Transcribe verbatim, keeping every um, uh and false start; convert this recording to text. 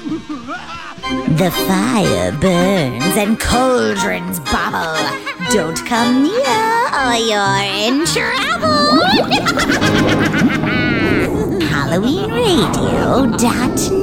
The fire burns and cauldrons bubble. Don't come near or you're in trouble. Halloween Radio dot